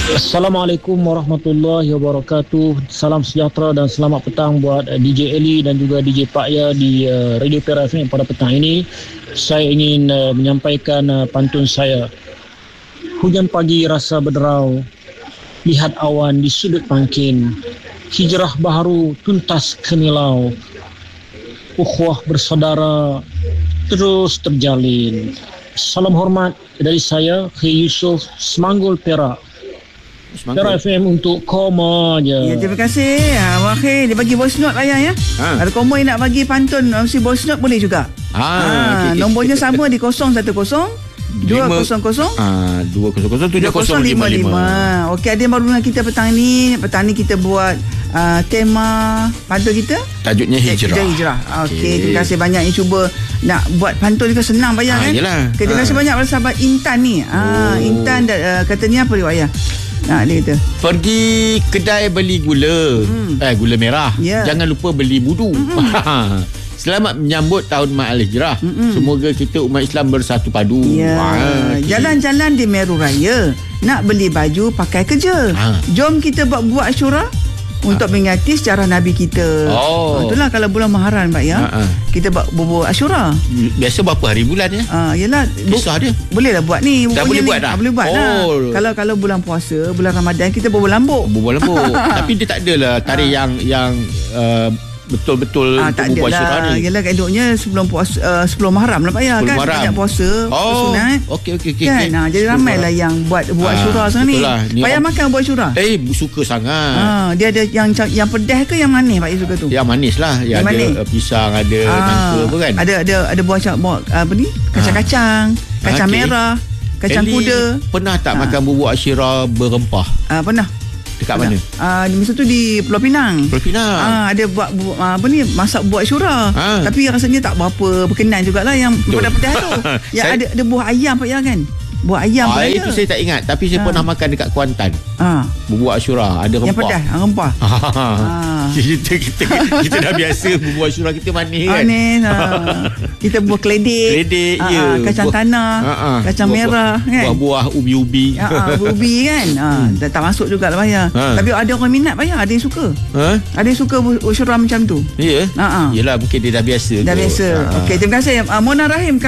Assalamualaikum warahmatullahi wabarakatuh. Salam sejahtera dan selamat petang buat DJ Eli dan juga DJ Pak Ya di Radio Perak FM pada petang ini. Saya ingin menyampaikan pantun saya. Hujan pagi rasa berderau, lihat awan di sudut pangkin. Hijrah baharu tuntas kemilau, ukhuwah bersaudara terus terjalin. Salam hormat dari saya, Khi Yusof, Semanggul Perak. Perak FM untuk koma je. Ya, terima kasih. Wahai, dia bagi voice note ayah ya. Ada koma yang nak bagi pantun si voice note boleh juga. Okay, nombornya sama di 010 200 7055. Okey, ada yang baru dengan kita petang ni. Petang ni kita buat tema pantun kita. Tajuknya Hijrah. Okey, terima kasih banyak yang cuba nak buat pantun ni. Senang bayang kan. Yelah. Terima kasih banyak pada sahabat Intan ni. Intan katanya apa dia ayah? Dia kata pergi kedai beli gula, gula merah. Jangan lupa beli budu. Selamat menyambut tahun Ma'al-Hijrah. Semoga kita umat Islam bersatu padu. Jalan-jalan di Meru Raya, nak beli baju pakai kerja. Jom kita buat Ashura untuk mengingati sejarah Nabi kita. Itulah kalau bulan Muharram Pak ya. Kita buat Ashura. Biasa berapa hari bulan ya? Yalah, kisah dia. Boleh lah buat ni. Dah boleh buat dah. Boleh buat lah. Kalau bulan puasa, bulan Ramadan kita buat lambuk. Tapi dia tak adalah tarikh yang betul-betul tak ada lah. Yalah eloknya sebelum puasa, sebelum Muharram lah Pak ya kan. Banyak puasa, sunat. Okey. Kan? Jadi ramai lah yang buat Ashura sekarang ni. Payah makan buat Ashura. Suka sangat. Dia ada yang pedas ke yang manis Pak suka tu? Yang manis lah. Yang ada pisang, ada nangka apa kan. Ada buah apa ni? Kacang-kacang, kacang merah, kacang kuda. Pernah tak makan bubuk Ashura berempah? Pernah. Dekat mana? Masa tu di Pulau Pinang. Ada buat masak buat Ashura. Tapi rasanya tak berapa berkenan jugalah yang pedas-pedas tu. Yang ada buah ayam Pak ya kan? Buah ayam pun ada. Itu saya tak ingat. Tapi saya pernah makan dekat Kuantan. Bubuk Ashura ada rempah. Yang pedas, rempah. Kita dah biasa bubuk Ashura kita manis kan. Manis. Kita buat keledek. Kacang tanah, kacang merah kan. Buah-buah ubi-ubi. Ubi kan. Tak masuk jugalah Pak ya. Tapi ada orang minat Pak ya, ada yang suka. Ada yang suka Ashura macam tu. Ya. Yelah mungkin dia dah biasa. Okey, terima kasih Mona Rahim.